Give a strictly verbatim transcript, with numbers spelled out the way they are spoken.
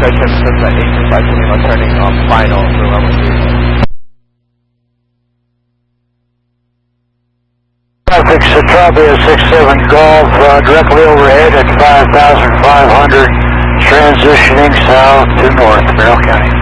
San Francisco at eight two five two Lima, turning on final for runway three. Traffic Satrabia six seven Golf, uh, directly overhead at five thousand five hundred, transitioning south to north, Merrill County.